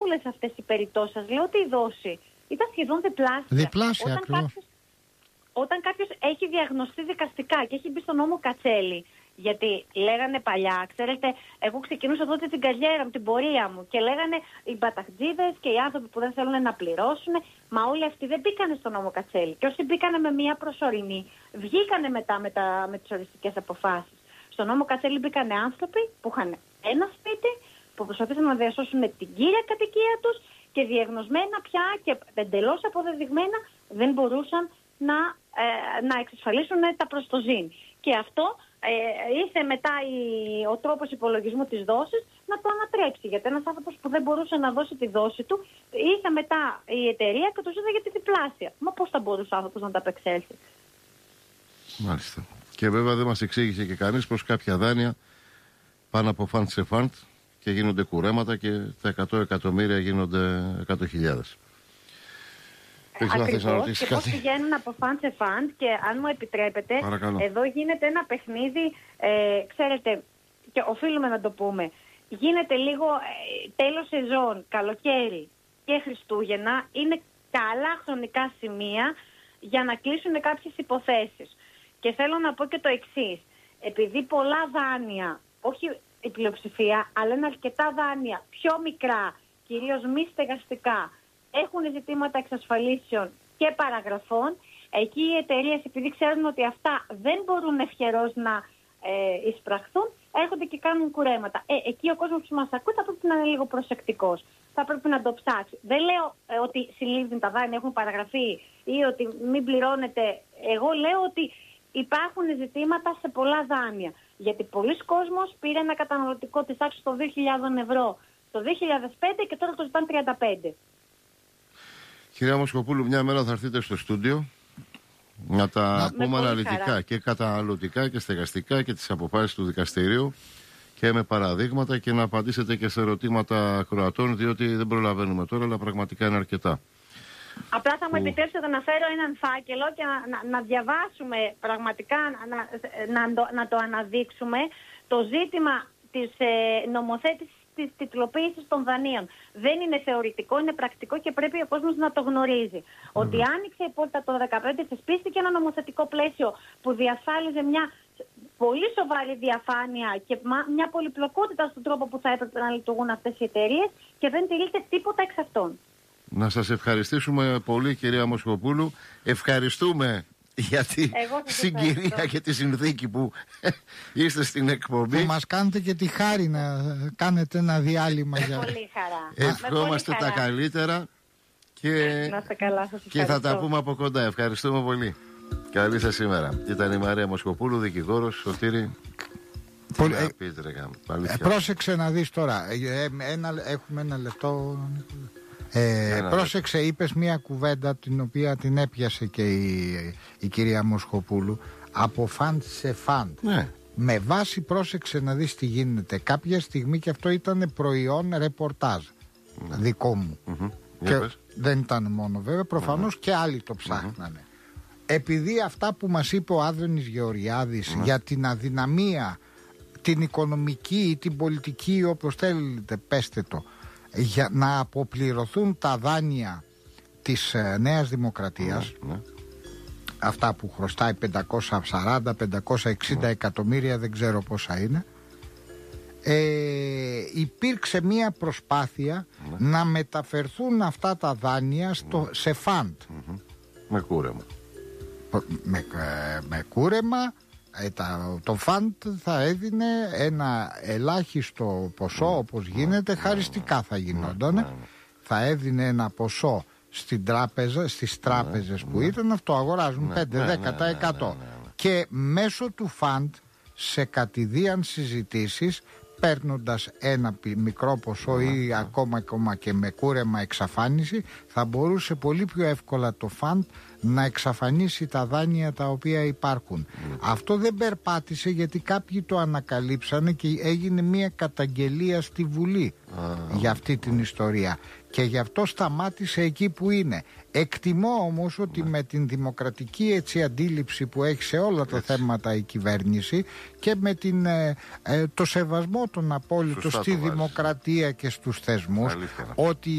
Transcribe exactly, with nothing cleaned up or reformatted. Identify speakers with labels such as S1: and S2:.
S1: όλες αυτές οι περιπτώσεις. Σας λέω ότι η δόση ήταν σχεδόν διπλάσια.
S2: Διπλάσια, ακριβώς.
S1: Κάποιος, όταν κάποιος έχει διαγνωστεί δικαστικά και έχει μπει στον νόμο Κατσέλη, γιατί λέγανε παλιά, ξέρετε, εγώ ξεκινούσα τότε την καριέρα μου, την πορεία μου και λέγανε οι μπαταχτζίδες και οι άνθρωποι που δεν θέλουν να πληρώσουν, μα όλοι αυτοί δεν μπήκανε στον νόμο Κατσέλη. Και όσοι μπήκανε με μια προσωρινή, βγήκανε μετά με, τα, με τις οριστικές αποφάσεις. Στον νόμο Κατσέλη μπήκανε άνθρωποι που είχαν ένα σπίτι, που προσπαθήσαν να διασώσουν την κύρια κατοικία τους και διαγνωσμένα πια και εντελώς αποδεδειγμένα δεν μπορούσαν να, ε, να εξασφαλίσουν τα προστοζήν. Και αυτό ε, ήρθε μετά η, ο τρόπος υπολογισμού της δόσης να το ανατρέψει. Γιατί ένας άνθρωπος που δεν μπορούσε να δώσει τη δόση του, ήρθε μετά η εταιρεία και του ζήταγε τη διπλάσια. Μα πώς θα μπορούσε ο άνθρωπος να τα απεξέλθει?
S3: Μάλιστα. Και βέβαια δεν μας εξήγησε και κανείς πως κάποια δάνεια πάνε από φαντ σε φαντ και γίνονται κουρέματα και τα εκατό εκατομμύρια γίνονται εκατό χιλιάδες.
S1: Ακριβώς, και πώς πηγαίνουν από φαντ σε φαντ και αν μου επιτρέπετε,
S3: παρακαλώ.
S1: Εδώ γίνεται ένα παιχνίδι, ε, ξέρετε, και οφείλουμε να το πούμε, γίνεται λίγο ε, τέλος σεζόν, καλοκαίρι και Χριστούγεννα, είναι καλά χρονικά σημεία για να κλείσουν κάποιες υποθέσεις. Και θέλω να πω και το εξής, επειδή πολλά δάνεια, όχι η πλειοψηφία, αλλά είναι αρκετά δάνεια πιο μικρά, κυρίως μη στεγαστικά, έχουν ζητήματα εξασφαλίσεων και παραγραφών. Εκεί οι εταιρείες, επειδή ξέρουν ότι αυτά δεν μπορούν ευχερώς να ε, εισπραχθούν, έρχονται και κάνουν κουρέματα. Ε, εκεί ο κόσμος που μας ακούει θα πρέπει να είναι λίγο προσεκτικός. Θα πρέπει να το ψάξει. Δεν λέω ε, ότι συλλήβδουν τα δάνεια, έχουν παραγραφεί ή ότι μην πληρώνετε. Εγώ λέω ότι υπάρχουν ζητήματα σε πολλά δάνεια. Γιατί πολλοί κόσμος πήρε ένα καταναλωτικό της τάξης των δύο χιλιάδες ευρώ το δύο χιλιάδες πέντε και τώρα το ζητάνε τριάντα πέντε.
S3: Κυρία Μοσκοπούλου, μια μέρα θα έρθετε στο στούντιο να τα
S1: να,
S3: πούμε αναλυτικά χαρά. Και καταναλωτικά και στεγαστικά και τις αποφάσεις του δικαστηρίου και με παραδείγματα και να απαντήσετε και σε ερωτήματα ακροατών, διότι δεν προλαβαίνουμε τώρα, αλλά πραγματικά είναι αρκετά.
S1: Απλά θα μου
S3: που...
S1: επιτρέψετε να φέρω έναν φάκελο και να, να, να διαβάσουμε πραγματικά, να, να, να, το, να το αναδείξουμε το ζήτημα της ε, νομοθέτησης της τιτλοποίησης των δανείων. Δεν είναι θεωρητικό, είναι πρακτικό και πρέπει ο κόσμος να το γνωρίζει. Mm. Ότι άνοιξε η πόρτα το δύο χιλιάδες δεκαπέντε, θεσπίστηκε ένα νομοθετικό πλαίσιο που διασφάλιζε μια πολύ σοβαρή διαφάνεια και μια πολυπλοκότητα στον τρόπο που θα έπρεπε να λειτουργούν αυτές οι εταιρείες και δεν τηρείται τίποτα εξ αυτών.
S3: Να σας ευχαριστήσουμε πολύ, κυρία Μοσκοπούλου. Ευχαριστούμε για τη συγκυρία και τη συνθήκη που είστε στην εκπομπή.
S2: Θα μας κάνετε και τη χάρη να κάνετε ένα διάλειμμα.
S1: Με πολύ χαρά.
S3: Ευχόμαστε τα καλύτερα και,
S1: καλά,
S3: και θα τα πούμε από κοντά. Ευχαριστούμε πολύ. Καλή σας σήμερα. Ήταν η Μαρία Μοσκοπούλου, δικηγόρος. Σωτήρη.
S2: Πολύ, ε, ε, πρόσεξε να δεις τώρα. Ε, ένα, έχουμε ένα λεπτό. Ε, Ένα πρόσεξε, λεπτό. Είπες μια κουβέντα την οποία την έπιασε και η, η κυρία Μοσκοπούλου. Από φαντ σε φαντ.
S3: Ναι.
S2: Με βάση, πρόσεξε να δεις τι γίνεται. Κάποια στιγμή, και αυτό ήταν προϊόν ρεπορτάζ, ναι, δικό μου. Mm-hmm. Και δεν ήταν μόνο βέβαια, προφανώς mm-hmm. και άλλοι το ψάχνανε. Mm-hmm. Επειδή αυτά που μας είπε ο Άδωνης Γεωργιάδης mm-hmm. για την αδυναμία, την οικονομική ή την πολιτική, όπως θέλετε πέστε το, για να αποπληρωθούν τα δάνεια της ε, Νέας Δημοκρατίας, mm, mm. αυτά που χρωστάει πεντακόσια σαράντα πεντακόσια εξήντα mm. εκατομμύρια, δεν ξέρω πόσα είναι, ε, υπήρξε μία προσπάθεια mm. να μεταφερθούν αυτά τα δάνεια στο, mm. σε φαντ,
S3: mm-hmm. με κούρεμα
S2: με, ε, με κούρεμα. Ε, τα, το φαντ θα έδινε ένα ελάχιστο ποσό, όπως γίνεται, χαριστικά θα γινόταν. Θα έδινε ένα ποσό στην τράπεζα, στις τράπεζες που ήταν, αυτό αγοράζουν πέντε με δέκα τοις εκατό. Και μέσω του φαντ, σε κατηδίαν συζητήσεις, παίρνοντας ένα μικρό ποσό ή ακόμα, ακόμα και με κούρεμα εξαφάνιση, θα μπορούσε πολύ πιο εύκολα το φαντ να εξαφανίσει τα δάνεια τα οποία υπάρχουν. Mm. Αυτό δεν περπάτησε γιατί κάποιοι το ανακαλύψανε και έγινε μια καταγγελία στη Βουλή mm. για αυτή την ιστορία. Και γι' αυτό σταμάτησε εκεί που είναι. Εκτιμώ όμως ότι mm. με την δημοκρατική έτσι αντίληψη που έχει σε όλα τα έτσι. θέματα η κυβέρνηση και με την, ε, ε, το σεβασμό των απόλυτων στη δημοκρατία και στους θεσμούς, ότι